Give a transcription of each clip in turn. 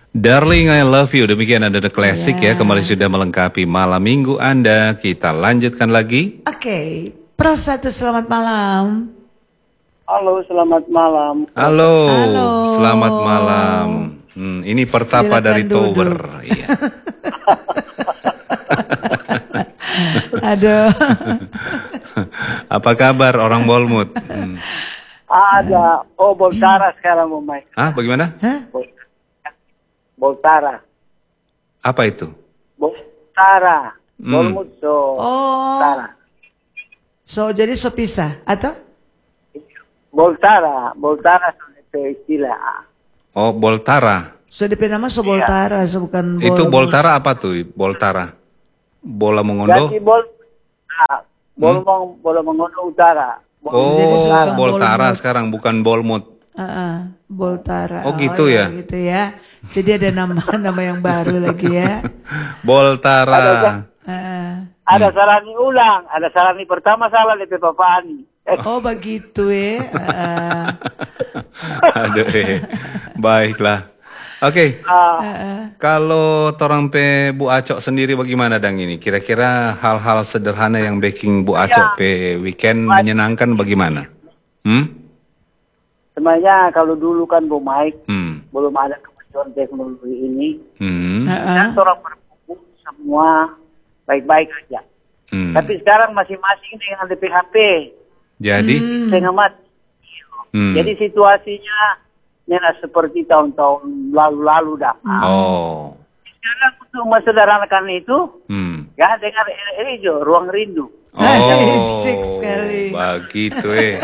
Darling, I love you. Demikian ada The Classic ya. Kembali sudah melengkapi malam minggu Anda. Kita lanjutkan lagi. Oke. Pro 1, selamat malam. Halo, selamat malam. Halo, selamat malam. Ini Pertapa Silakan dari duduk. Tober. Iya. Aduh. Apa kabar orang Bolmut? Ada, Boltara sekarang mau main. Hah, bagaimana? Boltara. Apa itu? Boltara. Bolmut Oh. So jadi so pisah atau? Boltara itu istilah. Oh, Boltara. So DP nama so Boltara, so bukan Itu Boltara apa tuh? Boltara. Bola mengondo? Jadi bola mengondo utara. Oh, Boltara sekarang bukan Bolmut. Boltara. Oh, gitu ya? Gitu ya. Jadi ada nama yang baru lagi ya. Boltara. Ada Sarani ulang, ada Sarani pertama salah di Papa Ani. Oh begitu ya. Aduh, baiklah. Oke. Kalau torang pe Bu Acok sendiri bagaimana dang ini? Kira-kira hal-hal sederhana yang baking Bu Acok pe weekend menyenangkan bagaimana? Sebenarnya kalau dulu kan Bu Mike belum ada kemajuan teknologi ini. Dan orang berkumpul semua baik-baik aja. Tapi sekarang masing-masing dengan DPHP. Jadi? Dengan mati. Jadi situasinya seperti tahun-tahun lalu-lalu dah. Oh. Sekarang untuk mensederhanakan itu, ya dengan hijau, ruang rindu. Oh, sekali. Begitu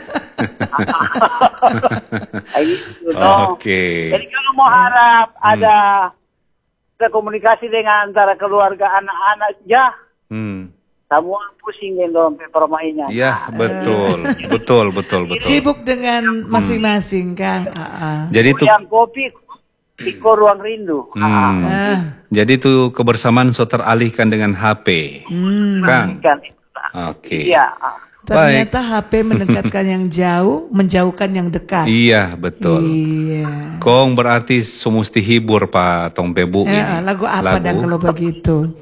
Oke. Jadi kalau mau harap ada komunikasi dengan antara keluarga anak-anak, ya semua pusing dengan permainnya. Iya, betul. Sibuk dengan masing-masing kan. Jadi itu yang kopi Iko ruang rindu. Jadi itu kebersamaan so teralihkan dengan HP. Kang. Oke. Iya. Ternyata HP mendekatkan yang jauh, menjauhkan yang dekat. Iya, betul. Iya. Kong berarti sumusti hibur Pak Tong Pebu ini. Lagu apa dang kalau begitu?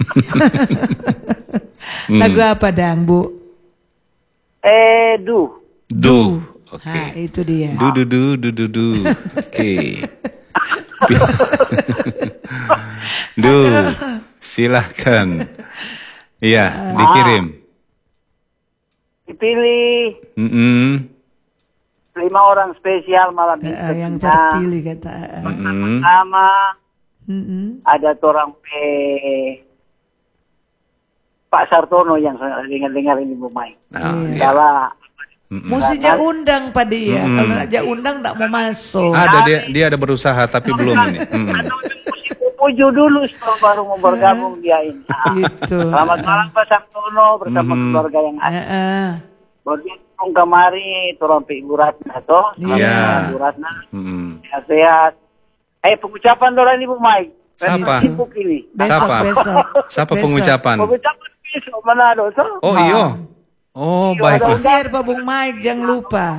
Lagu apa dang, Bu? Du. Oke. Itu dia. Du. Oke. Du. Silahkan. Iya, dikirim. Dipilih 5 orang spesial malam ini. Yang terpilih kata. Pertama ada orang Pak Sartono yang dengar ini Bu Mai. Salah. Mesti dia undang Pak dia. Kalau nak dia undang tak mau masuk. Ada dia ada berusaha tapi belum ini. Puju dulu baru mau bergabung dia ini. Gitu. Selamat malam Pak Sartono bersama keluarga yang ada. Bagian kemari turun Ibu Ratna toh. Iya. Ibu Ratna. Sehat. Pengucapan doa ini Bu Mai. Siapa? Sibuk ini. Besok. Siapa pengucapan? Pengucapan besok Manado toh. Oh iya. Oh baik. Share Pak Bung Mike jangan lupa.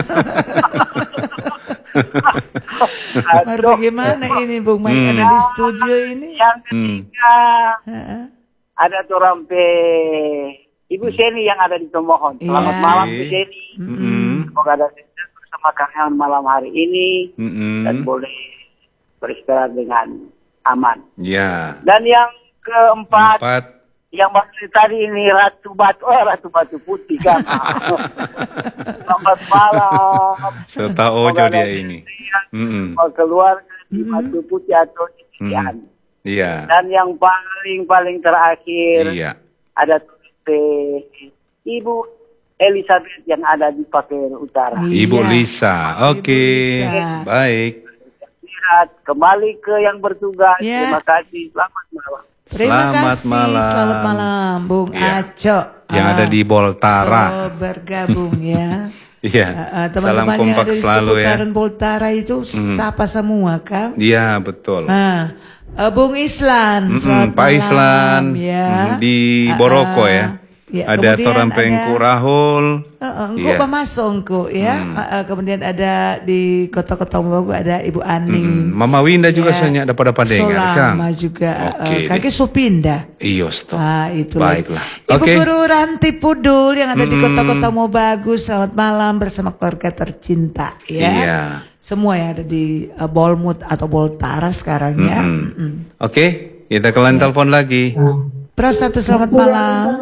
Baru bagaimana ini Bung Mike ada di studio ini? Yang ketiga ada orang Ibu Seni yang ada di Tomohon. Selamat malam Bu Seni. Semoga ada bersama kalian malam hari ini dan boleh beristirahat dengan aman. Ya. Dan yang keempat, yang maksud tadi ini Ratu Batu Putih kan. Selamat malam. Serta Ojo dia ini. Keluarga di Batu Putih atau di Tian. Iya. Dan yang paling terakhir ada Ibu Elizabeth yang ada di Papua Utara. Ibu Lisa. Oke. Baik. Kembali ke yang bertugas. Terima kasih. Selamat malam. Terima kasih. Selamat malam Bung Acok. Yang ada di Boltara. So bergabung ya. Iya. Teman-teman yang ada di seputaran Boltara itu sapa semua kan? Iya betul. Bung Islan. Pak Islan. Ya. Di Boroko ya. Ya, ada torang pengku Rahul. Engkau Bamasongku ya. Kemudian ada di kota-kota bagus ada Ibu Aning. Mama Winda juga soalnya dapat dengar Kang. Solama juga. Kakek Supinda. Iyo stop. Itulah. Baiklah. Ibu Guru Ranti Pudul yang ada di kota-kota mau bagus. Selamat malam bersama keluarga tercinta ya. Iya. Semua yang ada di Bolmut atau Boltara sekarang ya. Oke, kita kalian telepon lagi. Pro 1 selamat malam.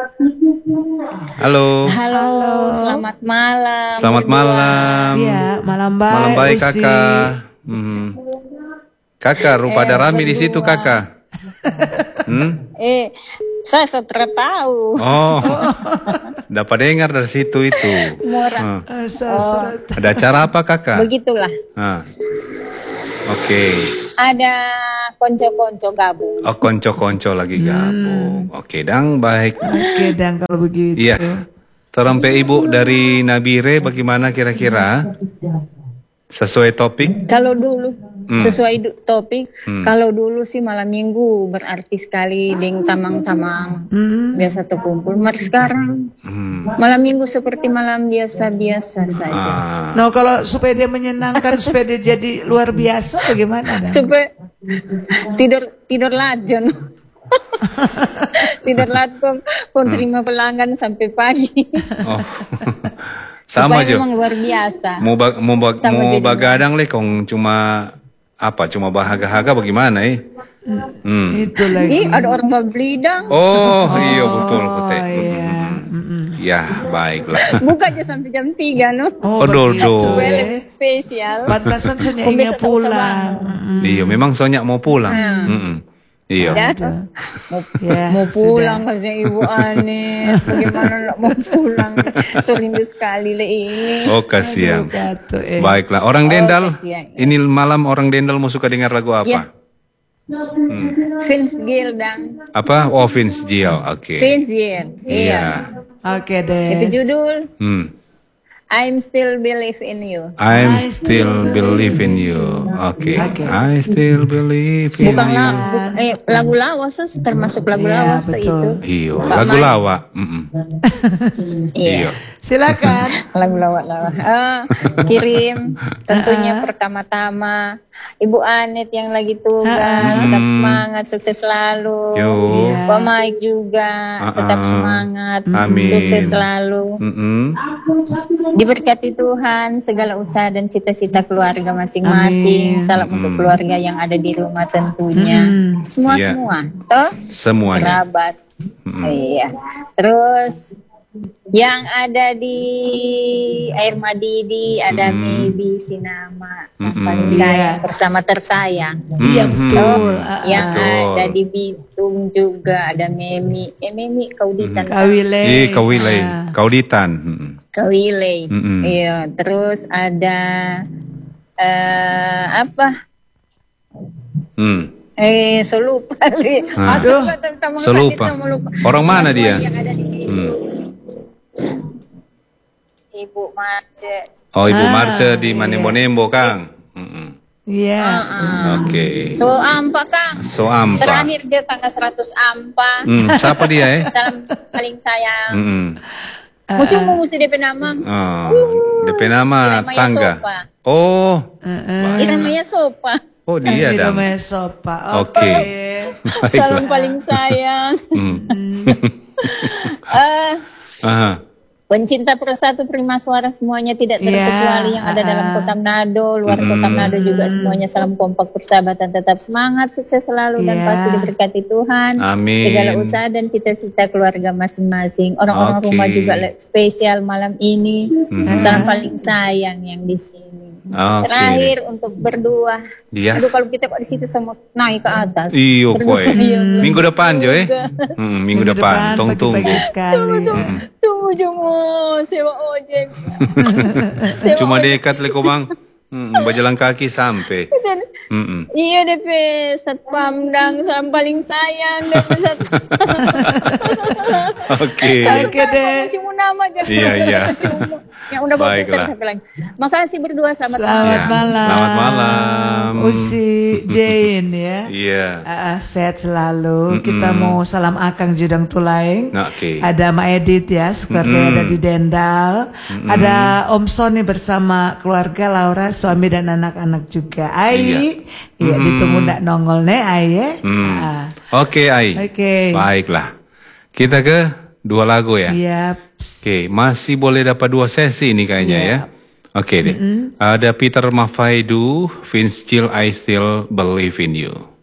Halo. Selamat malam. Selamat malam. Iya, malam baik. Malam baik Usi. kakak. Kakak, rupa ada Rami di situ kakak. Saya sudah tahu. Oh, dapat dengar dari situ itu. Murah. Ada acara apa kakak? Begitulah. Oke. Ada konco-konco gabung. Oh, konco-konco lagi gabung. Oke, Dang, baik. Oke, Dang, kalau begitu. Iya. Terempe Ibu dari Nabire bagaimana kira-kira? Sesuai topik? Kalau dulu sesuai topik, kalau dulu sih malam minggu berarti sekali dengan tamang-tamang biasa terkumpul. Mari sekarang malam minggu seperti malam biasa-biasa saja. Nah, kalau supaya dia menyenangkan, supaya dia jadi luar biasa, bagaimana? Dan? Supaya tidur lajon. Tidur lajon, pun terima pelanggan sampai pagi. Oh. Sama aja. Memang luar biasa. Mau bagadang le kong cuma bahaga-haga bagaimana Itu lagi. Ada orang beli dang. Oh, iya betul Kute. Iya. Ya, baiklah. Buka aja sampai jam 3 no. Supaya lebih spesial. Pantasan soalnya pulang. Iya, memang soalnya mau pulang. Iya. Mau pulang katanya Ibu Ane. Bagaimana nak mau pulang? Serindu sekali le ini. Oh, kasihan. Baiklah, orang Dendal. Ini malam orang Dendal mau suka dengar lagu apa? Vince Gill dang. Apa? Oh, Vince Gill. Oke. Vince Gill. Iya. Oke deh. Itu judul. I'm still believe in you. I'm still believe in you. Oke. I still believe in you. Lagu lawas termasuk lagu lawas itu. Iya, lagu lawa. Iya. Silakan. Lagu lawa. Kirim tentunya pertama-tama Ibu Anet yang lagi tugas, tetap semangat, sukses selalu. Pak Mike juga tetap semangat, sukses selalu. Diberkati Tuhan segala usaha dan cita-cita keluarga masing-masing. Salam untuk keluarga yang ada di rumah tentunya. Semua, toh? Semuanya. Kerabat. Iya. Terus yang ada di Air Madidi ada Maybe Sinama paling sayang bersama tersayang. Iya betul. Yang ada di Bitung juga ada Memi Kauditan. Kauditan. Kawile. Iya, terus ada apa? Selupa. Selupa. Orang mana dia? Ibu Marce. Oh, Ibu Marce di Manembo-Nembo, Kang. Iya. Oke. So ampa, Kang. So ampa. Terakhir dia tanggal 100 ampa. Siapa dia Salam paling sayang. Cuma mesti DP nama. DP nama tangga. Sopa. Oh. Namanya Sopa. Oh, dia dah. Namanya Sopa. Oke. Salam paling sayang. Pencinta Persatu Prima Suara semuanya tidak terkecuali yang ada dalam Kota Manado, luar Kota Manado juga semuanya salam kompak persahabatan, tetap semangat, sukses selalu dan pasti diberkati Tuhan. Amin. Segala usaha dan cita-cita keluarga masing-masing. Orang-orang rumah juga spesial malam ini. Salam paling sayang yang di sini. Terakhir untuk berdua. Aduh kalau kita kok di situ sama naik ke atas. Iyo koy. Minggu depan Jo minggu depan. Tunggu. Tunggu jemu sewa ojek. Cuma dekat le Bang. Berjalan kaki sampai. Iya DP satpam dang salam paling sayang DP satpam. Oke deh. Cuma nama aja. Iya. Yang udah baiklah. Makasih berdua, selamat malam. Selamat malam. Usi Jane ya. Iya. Sehat selalu. Kita mau salam Akang Judang Tulaing. Oke. Ada Ma Edit ya, keluarga ada di Dendal. Ada Om Sony bersama keluarga, Laura, suami dan anak-anak juga. Ai, iya ditunggu ndak nongol nih Ai ya. Oke Ai. Oke. Baiklah. Kita ke 2 lagu ya. Iya. Oke, masih boleh dapat 2 sesi ini kayaknya ya. Oke deh. Ada Peter Maffay, Vince Gill, I Still Believe in You.